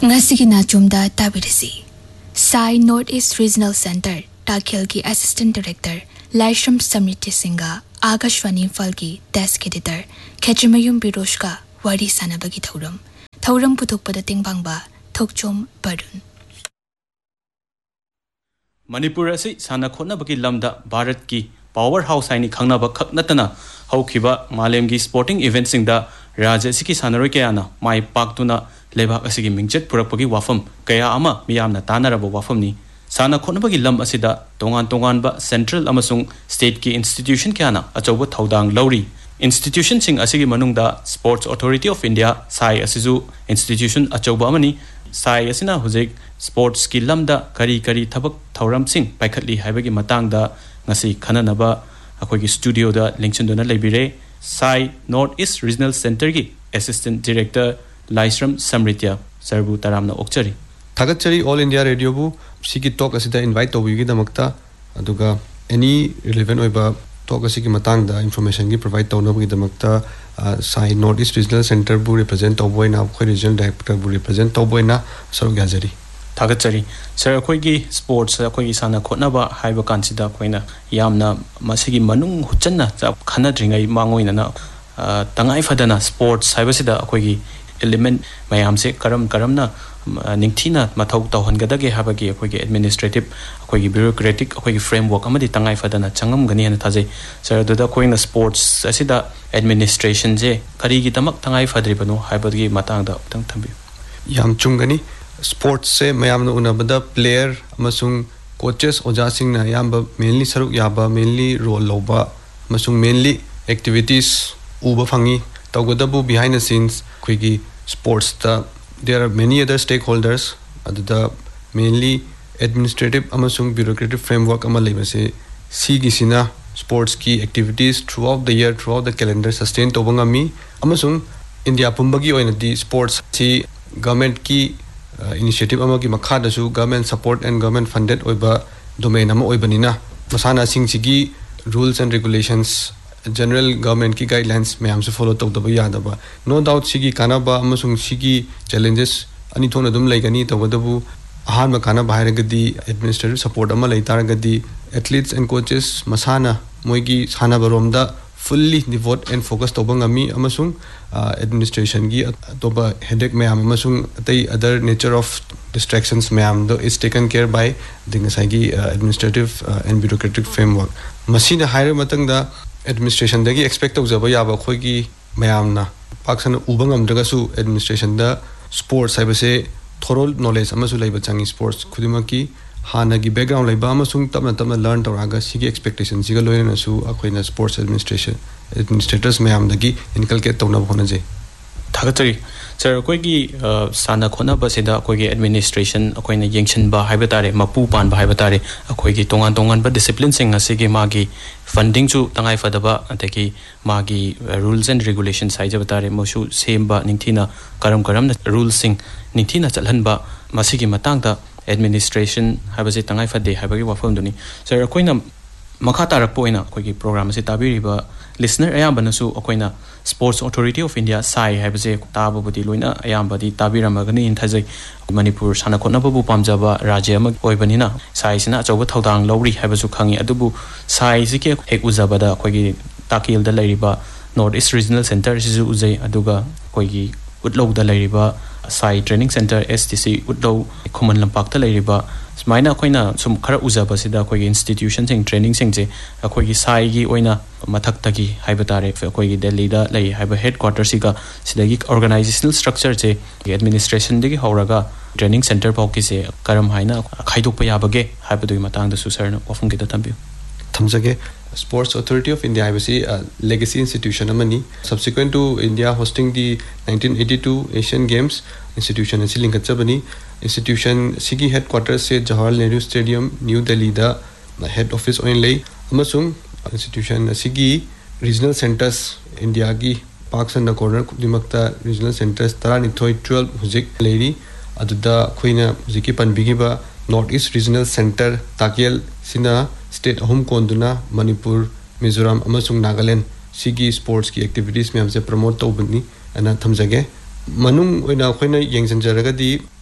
Ngasigi Nachumda Tabirisi Sai Northeast Regional Center Takhil ki Assistant Director Laishram Samriti Singha Agashwani Falki Desk Editor Khetrimayum Biroshka Wari Sanabagi Thauram Puthokpada Tingbangba Thokchom Barun Manipur asi sana khotnabagi lamda Bharat ki power house haini khangnaba khak natana haukiba malemgi sporting events singda rajya siki sanaroi kayana mai paktuna lebak asigi mingchet purakpagi wafam kaya ama miyamna tanaraba wafamni sana khotnabagi lam asida tongan ba central amasung state ki institution kyana achoba thaudang lauri institution sing asigi manungda Sports Authority of India sai asizu institution achoba amani sai asina hujek sports ki lamda kari thabak thauram sing paikhatli haibagi matangda ngasi khananaba akogi studio da lengchendona lebire sai Northeast Regional Center ki Assistant Director Laishram Samritya Sarbu Taramna Okchari Thagachari All India Radio bu sigi talk asida invite tawigi damakta aduga any relevant oiba talk asigi matangda information gi provide tawnabi damakta sai Northeast Regional Center bu represent tawboina khoi regional director bu represent tawboina saruk gazari Thagachari sir akoigi sports akoigi sana khotnaba haiba kansida koina yamna masigi manung huchanna khana dringai mangoina na tangai fadana sports haibasida akoigi element mayam se karam na ningthina mathau tawhangadage habagi akoigi administrative akoigi bureaucratic akoigi framework amadi tangai fadana changam gani hana thajai sir doda koina sports asida administration je karigi tamak tangai fadribano haibagi matangda tang thambi yam chungani sports se mayamna unabada player amasung coaches oja sing na yamba mainly saruk yaba mainly role loba amasung mainly activities uba phangi tawgadabu behind the scenes koigi sports ta there are many other stakeholders aduda mainly administrative amasung bureaucratic framework ama lebase sigi sina sports ki activities throughout the year throughout the calendar sustain tobangami amasung India pumbagi oina di sports si government ki initiative amagi makhada su government support and government funded oiba domain ama oibanina masana singsigi rules and regulations general government ki guidelines mayam se follow tawdaba yadaba no doubt sigi kanaba amasung sigi challenges ani thona dum laigani tawadabu ahan ma kana bairagadi administrative support ama leitaragadi athletes and coaches masana moigi sana baromda fully devote and focus tobangami amasung administration gi toba headache mayam amasung atai other nature of distractions mayam do is taken care by dingasagi administrative and bureaucratic framework masina higher matangda administration dagi expect tawjaba yaba khoigi mayamna paksana ubangam daga su administration da sports haibase thorough knowledge amasu laiba changi sports khudimaki hanagi background laiba amasung tamna learn tawraga sigi expectation siga loina su akoina sports administrators mayam dagi inculcate tawna bhona je Thagachari sir akoigi sana khona basida akoigi administration akoina yengchin ba haibatare mapu pan ba haibatare akoigi tongan ba discipline sing asigi magi funding chu tangai fadaba ateki magi rules and regulations haijabatare mosu semba ningthina karam na rules sing ningthina chalhanba masigi matangda administration habase tangai fade habagi wafam duni sir akoina makha tarakpo ina akoigi program se tabiriba listener ayambana su akoina Sports Authority of India sai habase tababudi loina ayambadi tabiramagani inthajai Manipur sana khotnababu pamjaba rajya ama oibanina sai sina achoba thaudang lauri habasu khangi adubu sai sike hek uzabada akoigi takil da lairiba Northeast Regional Center sisu uzai aduga akoigi utlow da lairiba sai training center STC utlow common lampak ta lairiba smaina akoina sum khara uzaba sida akoigi institution sing training sing je akoigi sai gi oina mathak tagi haibatare akoigi Delhi da lai haiba headquarters siga sidagi organizational structure je administration digi hauraga training center pawki se karam haina khaidokpa yabage haibadui matang da su sir na ofum gita tambi thamjage Sports Authority of India was a legacy institution amani subsequent to India hosting the 1982 Asian Games institution is linkachabani institution sigi headquarters se Jawaharlal Nehru Stadium New Delhi da head office only amasung institution sigi regional centers India gi parks and corner dimakta regional centers tarani 12 hujik lady aduda khoina hujiki panbigiba Northeast Regional Center Takyel sina state ahum konduna Manipur Mizoram amasung Nagaland sigi sports ki activities me amse promote tawbani ana thamjage manung oina khoina yengjanjaraga di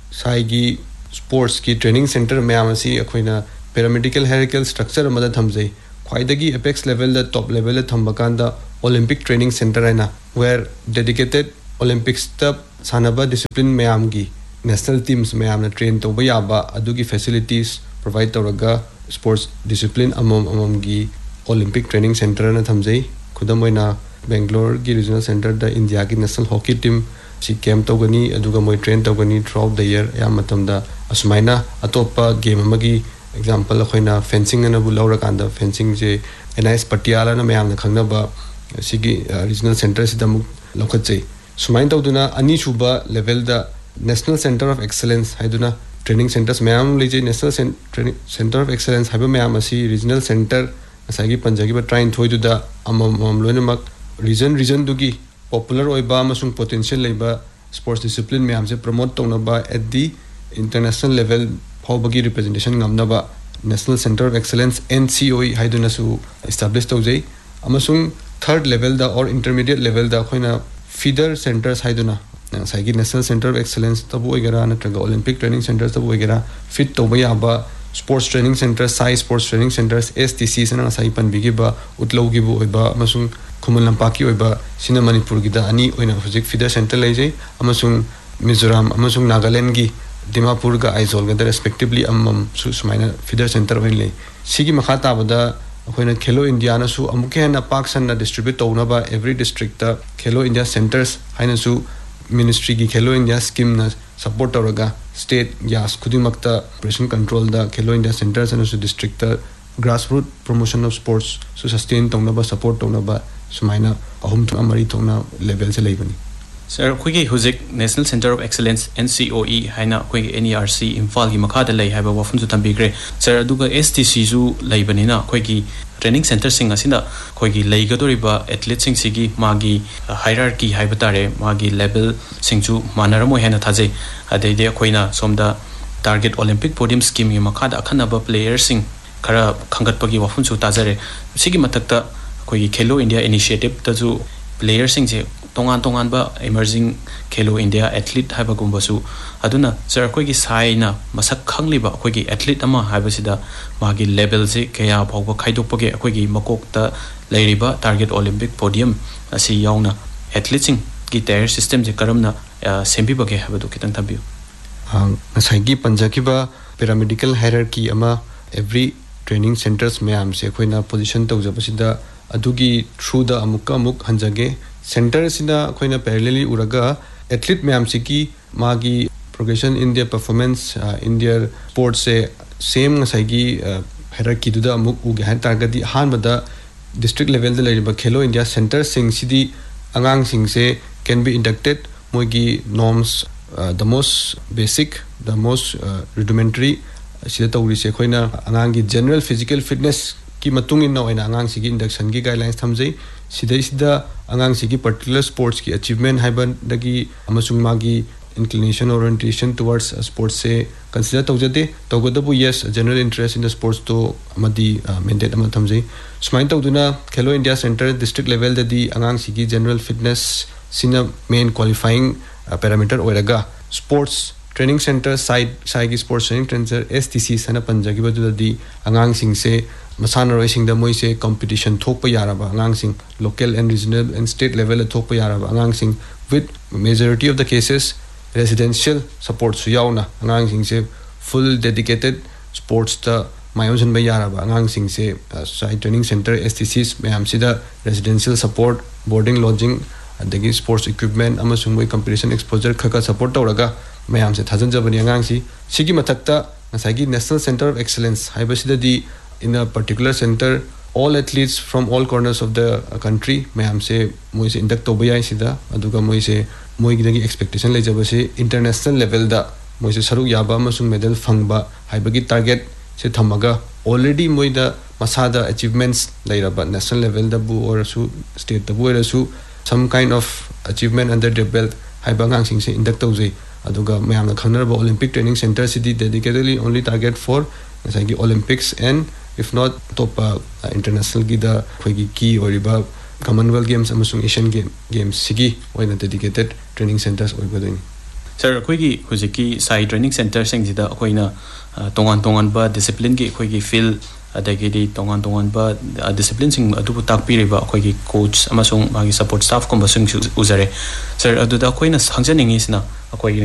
साइगी sports की training centre ma'am असी अखोइना paramedical hierarchical structure अमदा थमजै ख्वाइदगी apex level the top level थंबकांदा Olympic training centre हैना where dedicated Olympics तब सानबा discipline ma'am की national teams ma'am train तौब याबा अदुगी facilities provide तौरगा sports discipline अमम की Olympic training centre न थमजै खुदम ओइना बेंगलोर की regional centre the India की national hockey team C camp तौगनी अदुगा मोय train तौगनी through out the year या मतमदा असुमाइना अतोपा गेम अमगी एग्जांपल अखोइना फेंसिंग न बु लौरकांदा फेंसिंग जे NIS Patiala न मैम खंगनबा सिगी रीजनल सेंटर सिदम लौखचै सुमाइन तौदुना अनी सुबा level the national centre of excellence हाइदुना training centres ma'am लेजे national training centre of excellence हाइबा ma'am असी regional centre असागी पंजागी ट्राइन थोइदुदा अमम लोइनमक reason दुगी popular ओइबा अमसुंग potential लेबा sports discipline ma'am से promote तौनबा at the international level फाउबगी representation ngamnaba national centre of excellence NCOE हाइदुनासु establish तौजै अमसुंग third level the और intermediate level the खोइना feeder centres हाइदुना साइगी national centre of excellence Tabu ओइगरा नत्रगा Olympic training centres Tabu ओइगरा fit तौबा याबा sports training centre Sai sports training centres STC सना साई पनबिगिबा उतलौगिबु ओइबा अमसुंग खुमन लंपाकी ओइबा सिना मणिपुर गिदा अनि ओइना हुजिक feeder centre लेजै अमसुंग Mizoram अमसुंग Nagaland की दिमापुर का आइजोल गदा respectively अमम सुमाइना feeder centre ओइन ले सिगी मखा ताबदा अखोइना खेलो India नसु Amuke हना पाक्सन डिस्ट्रीब्यूट तौनबा एवरी डिस्ट्रिक्ट ता खेलो इंडिया सेंटर्स हाइनसु मिनिस्ट्री की खेलो इंडिया स्कीम न support तौरगा state Yas खुदिमक्ता operation control the Khelo India centres अनसु district grassroot promotion of sports shoe sustain तौनबा support तौनबा सुमाइना अहुम Amari तौना level से लेबनी sir अखोइगी हुजिक national centre of excellence NCOE हाइना अखोइगी NERC Imphal की मखादा लई हाइबा वफुन सु तंबिग्रे sir अदुगा STC सु लईबनिना अखोइगी training centre सिंग असिना अखोइगी लईगदोरिबा athlete सिंग सिगी मागी hierarchy हाइबा तारे मागी level सिंगसु मानरमो हेना थाजे अदैदे अखोइना सोमदा target Olympic podium scheme की मखादा अखनबा प्लेयर सिंग खरा खंगतपगी वफुन सु ताजरे सिगी मथक्ता अखोइगी खेलो इंडिया इनिशिएटिव तजु प्लेयर सिंग जे तोंगान तोंगान बा इमर्जिंग खेलो इंडिया एथलीट हाइबा गुंबसु अदुना सर अखोइगी साइना मसक खंगलिबा अखोइगी एथलीट अमा हाइबसिदा मागी लेवल से कया फाउबा खाइदोकपगे अखोइगी मकोकता लेरिबा टारगेट ओलंपिक पोडियम असि याउना एथलीट सिंग की टायर सिस्टम जे करमना सेंबिबगे हाइबदु खितंग थबियु नसाइगी पंजाकीबा पैरामेडिकल हायरार्की अमा एवरी ट्रेनिंग सेंटर्स मैम से अखोइना पोजीशन तौजबसिदा अदुगी थ्रू द अमुक हंजगे सेंटर सिना अखोइना पैरेलली उरगा एथलीट मैम सिकी मागी progression in their performance in their sports से सेम नसाइगी हायरार्की दुदा अमुक उगे हान तारगदी हानबदा district level the लेरिबा Khelo India centre सिंग सिदी अंगांग सिंग से कैन बी इंडक्टेड मोगी norms the most basic the most rudimentary सिदा तौरी से अखोइना अंगांग की जनरल फिजिकल फिटनेस की मतुंग इन ओइना अंगांग सिगी इंडक्शन की गाइडलाइंस थमजै सिदा अंगांग सिगी पर्टिकुलर स्पोर्ट्स की अचीवमेंट हाइबदगी अमसुंग मागी इंक्लिनेशन ओरिएंटेशन टुवर्ड्स स्पोर्ट्स से consider तौजदे तौगदबु yes general interest in the sports तो अमदी मेंडेट अम थमजै सुमाइन तौदुना खेलो India centre district level ददी अंगांग सिगी general fitness सिना main qualifying parameter ओइरगा sports training centre साइगी sports training centre STC सना पंजागी बदुददी अंगांग सिंग से मसानरोय सिंग the मोइ से competition थोप याराबा अंगांग सिंग local and regional and state level थोप याराबा अंगांग sing with majority of the cases residential support सु याउना अंगांग सिंग से full dedicated sports the मायोजन ब याराबा अंगांग सिंग से साइ training centre STCs ma'am सिदा residential support boarding lodging अदगी sports equipment अमसुंग मोइ कंपटीशन एक्सपोजर खका सपोर्ट तौरगा मैम से थाजनजबनी अंगांग सिगी मथक्ता नसाइगी national centre of excellence हाइबसिददी in a particular center all athletes from all corners of the country ma'am से मोइ से induct तौबा याइ सिदा अदुगा मोइ से मोइगिदगी एक्सपेक्टेशन लेजबसे इंटरनेशनल लेवल दा मोइ से सरुक याबा अमसुंग मेडल फंगबा हाइबगी टारगेट से थमगा ऑलरेडी मोइ दा मसादा अचीवमेंट्स लेरबा नेशनल लेवल दा बु ओरसु स्टेट दा बु ओरसु some kind of achievement under their belt हाइबा ngang sing se induct tawjai aduga mayamna khanarba olympic training center city dedicatedly only target for ngasai olympics and if not top international gi da khoigi ki oriba commonwealth games amasung asian games sigi oina dedicated training centers oibadini Sir, akoigi hujiki sai training center singida akoina tongan ba discipline gi akoigi field adagidi tongan ba discipline sing adu takpiriba akoigi coach amasung magi support staff komba sing uzare. Sir, adu da akoina hangjaningi sina akoigi